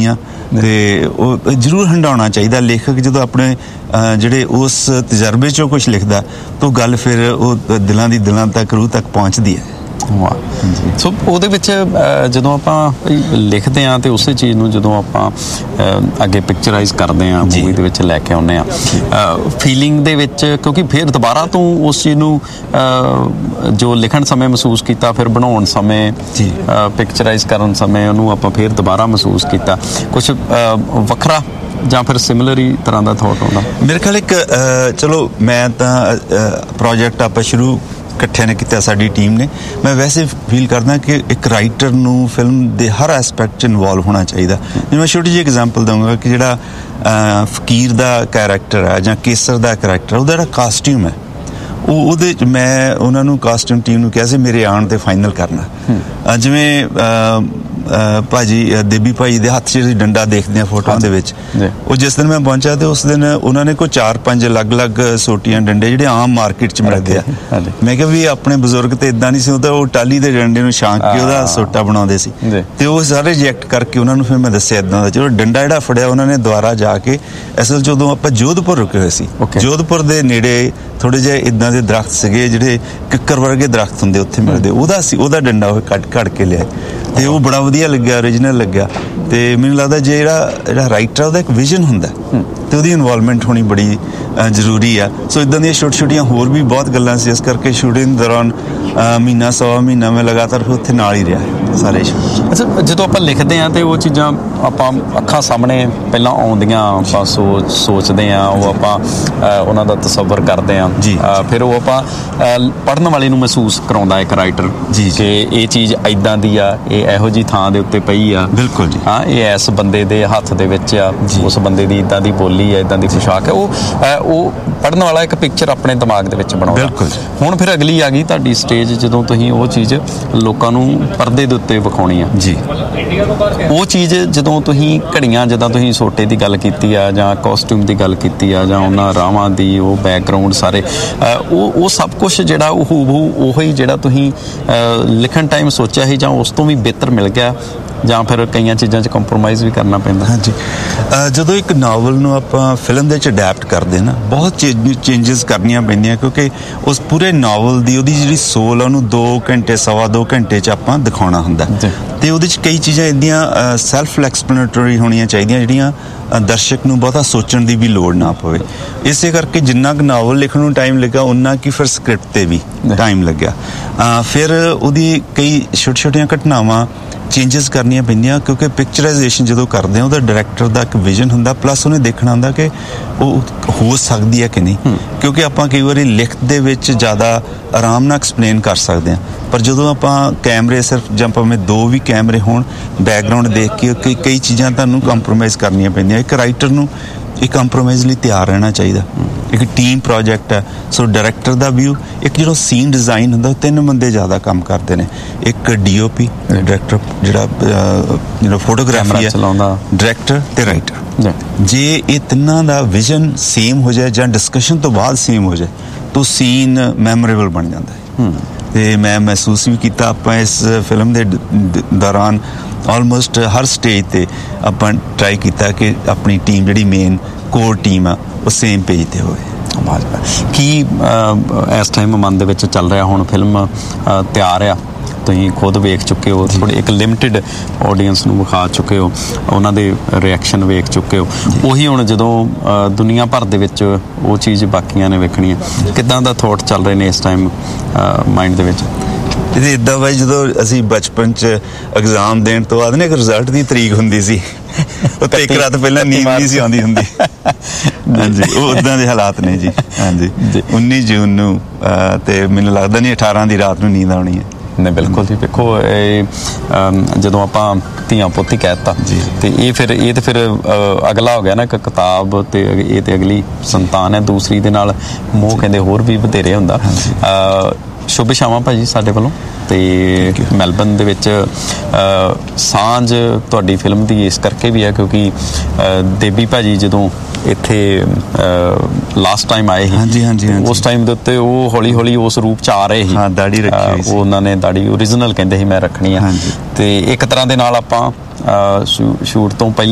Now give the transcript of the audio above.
ਗਈਆਂ ਤੇ ਉਹ ਜ਼ਰੂਰ ਹੰਡਾਉਣਾ ਚਾਹੀਦਾ। ਲੇਖਕ ਜਦੋਂ ਆਪਣੇ ਜਿਹੜੇ ਉਸ ਤਜਰਬੇ 'ਚੋਂ ਕੁਛ ਲਿਖਦਾ ਤਾਂ ਉਹ ਗੱਲ ਫਿਰ ਉਹ ਦਿਲਾਂ ਤੱਕ ਰੂਹ ਤੱਕ ਪਹੁੰਚਦੀ ਹੈ। ਵਾਹ। ਸੋ ਉਹਦੇ ਵਿੱਚ ਜਦੋਂ ਆਪਾਂ ਲਿਖਦੇ ਹਾਂ ਤੇ ਉਸੇ ਚੀਜ਼ ਨੂੰ ਜਦੋਂ ਆਪਾਂ ਅੱਗੇ ਪਿਕਚਰਾਈਜ਼ ਕਰਦੇ ਹਾਂ, ਮੂਵੀ ਦੇ ਵਿੱਚ ਲੈ ਕੇ ਆਉਂਦੇ ਹਾਂ, ਫੀਲਿੰਗ ਦੇ ਵਿੱਚ, ਕਿਉਂਕਿ ਫਿਰ ਦੁਬਾਰਾ ਤੋਂ ਉਸ ਚੀਜ਼ ਨੂੰ ਜੋ ਲਿਖਣ ਸਮੇਂ ਮਹਿਸੂਸ ਕੀਤਾ, ਫਿਰ ਬਣਾਉਣ ਸਮੇਂ, ਪਿਕਚਰਾਈਜ਼ ਕਰਨ ਸਮੇਂ ਉਹਨੂੰ ਆਪਾਂ ਫਿਰ ਦੁਬਾਰਾ ਮਹਿਸੂਸ ਕੀਤਾ, ਕੁਛ ਵੱਖਰਾ ਜਾਂ ਫਿਰ ਸਿਮਿਲਰ ਹੀ ਤਰ੍ਹਾਂ ਦਾ ਥੋਟ ਆਉਂਦਾ? ਮੇਰੇ ਖਿਆਲ ਇੱਕ ਚਲੋ ਮੈਂ ਤਾਂ ਪ੍ਰੋਜੈਕਟ ਆਪਾਂ ਸ਼ੁਰੂ ਇਕੱਠਿਆਂ ਨੇ ਕੀਤਾ, ਸਾਡੀ ਟੀਮ ਨੇ। ਮੈਂ ਵੈਸੇ ਫੀਲ ਕਰਦਾ ਕਿ ਇੱਕ ਰਾਈਟਰ ਨੂੰ ਫਿਲਮ ਦੇ ਹਰ ਐਸਪੈਕਟ 'ਚ ਇਨਵੋਲਵ ਹੋਣਾ ਚਾਹੀਦਾ। ਜਿਵੇਂ ਮੈਂ ਛੋਟੀ ਜਿਹੀ ਐਗਜ਼ਾਮਪਲ ਦਊਂਗਾ ਕਿ ਜਿਹੜਾ ਫਕੀਰ ਦਾ ਕੈਰੈਕਟਰ ਹੈ ਜਾਂ ਕੇਸਰ ਦਾ ਕੈਰੈਕਟਰ, ਉਹਦਾ ਜਿਹੜਾ ਕਾਸਟਿਊਮ ਹੈ ਉਹਦੇ 'ਚ ਮੈਂ ਉਹਨਾਂ ਨੂੰ ਕਾਸਟਿਊਮ ਟੀਮ ਨੂੰ ਕਿਹਾ ਸੀ ਮੇਰੇ ਆਉਣ 'ਤੇ ਫਾਈਨਲ ਕਰਨਾ। ਜਿਵੇਂ ਭਾਜੀ ਦੇਬੀ ਭਾਈ ਦੇ ਹੱਥ 'ਚ ਡੰਡਾ ਦੇਖਦੇ ਆ ਫੋਟੋਆਂ ਦੇ ਵਿੱਚ, ਉਹ ਜਿਸ ਦਿਨ ਮੈਂ ਪਹੁੰਚਿਆ ਤੇ ਉਸ ਦਿਨ ਉਹਨਾਂ ਨੇ ਕੋਈ 4-5 ਅਲੱਗ-ਅਲੱਗ ਸੋਟੀਆਂ ਡੰਡੇ ਜਿਹੜੇ ਆਮ ਮਾਰਕੀਟ 'ਚ ਮਿਲਦੇ ਆ। ਮੈਂ ਕਿਹਾ ਵੀ ਆਪਣੇ ਬਜ਼ੁਰਗ ਤੇ ਇਦਾਂ ਨਹੀਂ ਸੀ, ਉਹ ਟਾਲੀ ਦੇ ਡੰਡੇ ਨੂੰ ਛਾਂਕ ਕੇ ਉਹਦਾ ਸੋਟਾ ਬਣਾਉਂਦੇ ਸੀ ਤੇ ਉਹ ਸਾਰੇ ਰਿਜੈਕਟ ਕਰਕੇ ਉਹਨਾਂ ਨੂੰ ਫਿਰ ਮੈਂ ਦੱਸਿਆ ਇਦਾਂ ਦਾ। ਚਲੋ ਡੰਡਾ ਜਿਹੜਾ ਫੜਿਆ ਉਹਨਾਂ ਨੇ ਦੁਬਾਰਾ ਜਾ ਕੇ, ਅਸਲ ਜਦੋਂ ਆਪਾਂ ਜੋਧਪੁਰ ਰੁਕੇ ਹੋਏ ਸੀ, ਜੋਧਪੁਰ ਦੇ ਨੇੜੇ ਥੋੜੇ ਜਿਹੇ ਇਦਾਂ ਦੇ ਦਰਖਤ ਸੀਗੇ ਜਿਹੜੇ ਕਿੱਕਰ ਵਰਗੇ ਦਰਖਤ ਹੁੰਦੇ ਉੱਥੇ ਮਿਲਦੇ, ਉਹਦਾ ਡੰਡਾ ਉਹ ਕੱਢ ਕੇ ਲਿਆ ਤੇ ਉਹ ਬੜਾ ਵਧੀਆ ਲੱਗਿਆ, ਓਰੀਜਨਲ ਲੱਗਿਆ। ਤੇ ਮੈਨੂੰ ਲੱਗਦਾ ਜਿਹੜਾ ਰਾਈਟਰ ਉਹਦਾ ਇੱਕ ਵਿਜ਼ਨ ਹੁੰਦਾ ਤੇ ਉਹਦੀ ਇਨਵੋਲਵਮੈਂਟ ਹੋਣੀ ਬੜੀ ਜ਼ਰੂਰੀ ਆ। ਸੋ ਇਦਾਂ ਦੀਆਂ ਛੋਟੀਆਂ ਹੋਰ ਵੀ ਬਹੁਤ ਗੱਲਾਂ ਸੀ, ਇਸ ਕਰਕੇ ਸ਼ੂਟਿੰਗ ਦੌਰਾਨ ਮਹੀਨਾ ਸਵਾ ਮਹੀਨਾ ਮੈਂ ਲਗਾਤਾਰ ਫਿਰ ਉੱਥੇ ਨਾਲ ਹੀ ਰਿਹਾ ਸਾਰੇ। ਅੱਛਾ, ਜਦੋਂ ਆਪਾਂ ਲਿਖਦੇ ਹਾਂ ਤੇ ਉਹ ਚੀਜ਼ਾਂ ਆਪਾਂ ਅੱਖਾਂ ਸਾਹਮਣੇ ਪਹਿਲਾਂ ਆਉਂਦੀਆਂ, ਆਪਾਂ ਸੋਚਦੇ ਹਾਂ, ਉਹ ਆਪਾਂ ਉਹਨਾਂ ਦਾ ਤਸੱਵਰ ਕਰਦੇ ਹਾਂ ਜੀ, ਫਿਰ ਉਹ ਆਪਾਂ ਪੜ੍ਹਨ ਵਾਲੇ ਨੂੰ ਮਹਿਸੂਸ ਕਰਾਉਂਦਾ ਇੱਕ ਰਾਈਟਰ ਜੀ ਕਿ ਇਹ ਚੀਜ਼ ਇੱਦਾਂ ਦੀ ਆ, ਇਹ ਇਹੋ ਜਿਹੀ ਥਾਂ ਦੇ ਉੱਤੇ ਪਈ ਆ। ਬਿਲਕੁਲ ਜੀ। ਹਾਂ, ਇਹ ਇਸ ਬੰਦੇ ਦੇ ਹੱਥ ਦੇ ਵਿੱਚ ਆ, ਉਸ ਬੰਦੇ ਦੀ ਇੱਦਾਂ ਦੀ ਬੋਲੀ ਹੈ, ਇੱਦਾਂ ਦੀ ਪੁਸ਼ਾਕ ਹੈ। ਉਹ ਪੜ੍ਹਨ ਵਾਲਾ ਇੱਕ ਪਿਕਚਰ ਆਪਣੇ ਦਿਮਾਗ ਦੇ ਵਿੱਚ ਬਣਾਉਂਦਾ। ਬਿਲਕੁਲ। ਹੁਣ ਫਿਰ ਅਗਲੀ ਆ ਗਈ ਤੁਹਾਡੀ ਸਟੇਜ, ਜਦੋਂ ਤੁਸੀਂ ਉਹ ਚੀਜ਼ ਲੋਕਾਂ ਨੂੰ ਪਰਦੇ ਦੇ ਉੱਤੇ ਵਿਖਾਉਣੀ ਆ ਜੀ। ਉਹ ਚੀਜ਼ ਜਦੋਂ ਤੁਸੀਂ ਘੜੀਆਂ, ਜਦੋਂ ਤੁਸੀਂ ਸੋਟੇ ਦੀ ਗੱਲ ਕੀਤੀ ਆ ਜਾਂ ਕਾਸਟਿਊਮ ਦੀ ਗੱਲ ਕੀਤੀ ਆ ਜਾਂ ਉਹਨਾਂ ਰਾਵਾਂ ਦੀ, ਉਹ ਬੈਕਗਰਾਊਂਡ ਸਾਰੇ, ਉਹ ਸਭ ਕੁਛ ਜਿਹੜਾ ਉਹ ਹੂਬਹੂ ਉਹੀ ਜਿਹੜਾ ਤੁਸੀਂ ਲਿਖਣ ਟਾਈਮ ਸੋਚਿਆ ਸੀ ਜਾਂ ਉਸ ਤੋਂ ਵੀ ਬਿਹਤਰ ਮਿਲ ਗਿਆ, ਜਾਂ ਫਿਰ ਕਈਆਂ ਚੀਜ਼ਾਂ 'ਚ ਕੰਪਰੋਮਾਈਜ਼ ਵੀ ਕਰਨਾ ਪੈਂਦਾ? ਹਾਂਜੀ, ਜਦੋਂ ਇੱਕ ਨਾਵਲ ਨੂੰ ਆਪਾਂ ਫਿਲਮ ਦੇ 'ਚ ਅਡੈਪਟ ਕਰਦੇ ਨਾ, ਬਹੁਤ ਚੇਂਜਸ ਕਰਨੀਆਂ ਪੈਂਦੀਆਂ, ਕਿਉਂਕਿ ਉਸ ਪੂਰੇ ਨਾਵਲ ਦੀ ਉਹਦੀ ਜਿਹੜੀ ਸੋਲ ਆ ਉਹਨੂੰ 2 ਘੰਟੇ ਸਵਾ 2 ਘੰਟੇ 'ਚ ਆਪਾਂ ਦਿਖਾਉਣਾ ਹੁੰਦਾ ਤੇ ਉਹਦੇ 'ਚ ਕਈ ਚੀਜ਼ਾਂ ਇੱਦਾਂ ਸੈਲਫ ਐਕਸਪਲੇਨੇਟਰੀ ਹੋਣੀਆਂ ਚਾਹੀਦੀਆਂ ਜਿਹੜੀਆਂ ਦਰਸ਼ਕ ਨੂੰ ਬਹੁਤਾ ਸੋਚਣ ਦੀ ਵੀ ਲੋੜ ਨਾ ਪਵੇ। ਇਸੇ ਕਰਕੇ ਜਿੰਨਾ ਕੁ ਨਾਵਲ ਲਿਖਣ ਨੂੰ ਟਾਈਮ ਲੱਗਾ ਉਨਾ ਕਿ ਫਿਰ ਸਕ੍ਰਿਪਟ 'ਤੇ ਵੀ ਟਾਈਮ ਲੱਗਿਆ। ਫਿਰ ਉਹਦੀ ਕਈ ਛੋਟੀਆਂ ਘਟਨਾਵਾਂ ਚੇਂਜਸ ਕਰਨੀਆਂ ਪੈਂਦੀਆਂ, ਕਿਉਂਕਿ ਪਿਕਚਰਾਈਜੇਸ਼ਨ ਜਦੋਂ ਕਰਦੇ ਆ ਉਹਦਾ ਡਾਇਰੈਕਟਰ ਦਾ ਇੱਕ ਵਿਜ਼ਨ ਹੁੰਦਾ, ਪਲੱਸ ਉਹਨੇ ਦੇਖਣਾ ਹੁੰਦਾ ਕਿ ਉਹ ਹੋ ਸਕਦੀ ਹੈ ਕਿ ਨਹੀਂ, ਕਿਉਂਕਿ ਆਪਾਂ ਕਈ ਵਾਰੀ ਲਿਖਤ ਦੇ ਵਿੱਚ ਜ਼ਿਆਦਾ ਆਰਾਮ ਨਾਲ ਐਕਸਪਲੇਨ ਕਰ ਸਕਦੇ ਹਾਂ, ਪਰ ਜਦੋਂ ਆਪਾਂ ਕੈਮਰੇ ਸਿਰਫ ਜਾਂ ਭਾਵੇਂ 2 ਵੀ ਕੈਮਰੇ ਹੋਣ, ਬੈਕਗਰਾਊਂਡ ਦੇਖ ਕੇ ਕਈ ਚੀਜ਼ਾਂ ਤੁਹਾਨੂੰ ਕੰਪਰੋਮਾਈਜ਼ ਕਰਨੀਆਂ ਪੈਂਦੀਆਂ। ਇੱਕ ਰਾਈਟਰ ਨੂੰ ਇਹ ਕੰਪਰੋਮਾਈਜ਼ ਲਈ ਤਿਆਰ ਰਹਿਣਾ ਚਾਹੀਦਾ। ਇੱਕ ਟੀਮ ਪ੍ਰੋਜੈਕਟ ਹੈ, ਸੋ ਡਾਇਰੈਕਟਰ ਦਾ ਵਿਊ, ਇੱਕ ਜਦੋਂ ਸੀਨ ਡਿਜ਼ਾਈਨ ਹੁੰਦਾ 3 ਬੰਦੇ ਜ਼ਿਆਦਾ ਕੰਮ ਕਰਦੇ ਨੇ, ਇੱਕ DOP ਡਾਇਰੈਕਟਰ ਜਿਹੜਾ ਫੋਟੋਗ੍ਰਾਫੀ ਹੈ, ਡਾਇਰੈਕਟਰ ਤੇ ਰਾਈਟਰ। ਜੇ ਇਹ ਤਿੰਨਾਂ ਦਾ ਵਿਜ਼ਨ ਸੇਮ ਹੋ ਜਾਏ ਜਾਂ ਡਿਸਕਸ਼ਨ ਤੋਂ ਬਾਅਦ ਸੇਮ ਹੋ ਜਾਏ ਤਾਂ ਸੀਨ ਮੈਮੋਰੇਬਲ ਬਣ ਜਾਂਦਾ ਹੈ। ਤੇ ਮੈਂ ਮਹਿਸੂਸ ਵੀ ਕੀਤਾ, ਆਪਾਂ ਇਸ ਫਿਲਮ ਦੇ ਦੌਰਾਨ ਆਲਮੋਸਟ ਹਰ ਸਟੇਜ ਤੇ ਆਪਾਂ ਟਰਾਈ ਕੀਤਾ ਕਿ ਆਪਣੀ ਟੀਮ ਜਿਹੜੀ ਮੇਨ ਕੋਰ ਟੀਮ ਆ ਉਹ ਸੇਮ ਪੇਜ ਤੇ ਹੋਵੇ। ਕੀ ਇਸ ਟਾਈਮ ਮਨ ਦੇ ਵਿੱਚ ਚੱਲ ਰਿਹਾ? ਹੁਣ ਫਿਲਮ ਤਿਆਰ ਆ, ਤੁਸੀਂ ਖੁਦ ਵੇਖ ਚੁੱਕੇ ਹੋ, ਥੋੜੀ ਇੱਕ ਲਿਮਿਟਿਡ ਆਡੀਅנס ਨੂੰ ਵਿਖਾ ਚੁੱਕੇ ਹੋ, ਉਹਨਾਂ ਦੇ ਰਿਐਕਸ਼ਨ ਵੇਖ ਚੁੱਕੇ ਹੋ, ਉਹੀ ਹੁਣ ਜਦੋਂ ਦੁਨੀਆ ਭਰ ਦੇ ਵਿੱਚ ਉਹ ਚੀਜ਼ ਬਾਕੀਆਂ ਨੇ ਵੇਖਣੀ ਹੈ, ਕਿੱਦਾਂ ਦਾ ਥੋਟ ਚੱਲ ਰਹੇ ਨੇ ਇਸ ਟਾਈਮ ਮਾਈਂਡ ਦੇ ਵਿੱਚ? ਇਹਦੇ ਇੱਦਾਂ ਬਾਈ, ਜਦੋਂ ਅਸੀਂ ਬਚਪਨ 'ਚ ਐਗਜ਼ਾਮ ਦੇਣ ਤੋਂ ਬਾਅਦ ਨਾ ਇੱਕ ਰਿਜ਼ਲਟ ਦੀ ਤਰੀਕ ਹੁੰਦੀ ਸੀ, ਉੱਤੇ ਇੱਕ ਰਾਤ ਪਹਿਲਾਂ ਨੀਂਦ ਨਹੀਂ ਸੀ ਆਉਂਦੀ ਹੁੰਦੀ। ਹਾਂਜੀ, ਉਹ ਉੱਦਾਂ ਦੇ ਹਾਲਾਤ ਨੇ ਜੀ। ਹਾਂਜੀ, 19 ਜੂਨ ਨੂੰ ਤੇ ਮੈਨੂੰ ਲੱਗਦਾ ਨਹੀਂ 18 ਦੀ ਰਾਤ ਨੂੰ ਨੀਂਦ ਆਉਣੀ ਹੈ। ਨਹੀਂ, ਬਿਲਕੁਲ ਜੀ। ਵੇਖੋ, ਇਹ ਜਦੋਂ ਆਪਾਂ ਧੀਆਂ ਪੁੱਤ ਹੀ ਕਹਿ ਦਿੱਤਾ ਤੇ ਇਹ ਫਿਰ ਅਗਲਾ ਹੋ ਗਿਆ ਨਾ, ਇੱਕ ਕਿਤਾਬ ਤੇ ਇਹ ਤੇ ਅਗਲੀ ਸੰਤਾਨ ਹੈ, ਦੂਸਰੀ ਦੇ ਨਾਲ ਮੋਹ ਕਹਿੰਦੇ ਹੋਰ ਵੀ ਵਧੇਰੇ ਹੁੰਦਾ। ਸ਼ੁਭ ਸ਼ਾਮਾਂ ਭਾਜੀ ਸਾਡੇ ਵੱਲੋਂ। ਤੇ ਮੈਲਬਨ ਦੇ ਵਿੱਚ ਸਾਂਝ ਤੁਹਾਡੀ ਫਿਲਮ ਦੀ ਇਸ ਕਰਕੇ ਵੀ ਹੈ ਕਿਉਂਕਿ ਦੇਬੀ ਭਾਜੀ ਜਦੋਂ ਇੱਥੇ ਲਾਸਟ ਟਾਈਮ ਆਏ ਸੀ, ਉਸ ਟਾਈਮ ਦੇ ਉੱਤੇ ਉਹ ਹੌਲੀ ਹੌਲੀ ਉਸ ਰੂਪ 'ਚ ਆ ਰਹੇ ਸੀ। ਦਾੜੀ ਰੱਖੀ ਉਹ ਉਹਨਾਂ ਨੇ ਦਾੜੀ ਓਰੀਜਨਲ ਕਹਿੰਦੇ ਸੀ ਮੈਂ ਰੱਖਣੀ ਆ, ਤੇ ਇੱਕ ਤਰ੍ਹਾਂ ਦੇ ਨਾਲ ਆਪਾਂ ਸ਼ੂਟ ਤੋਂ ਪਹਿਲਾਂ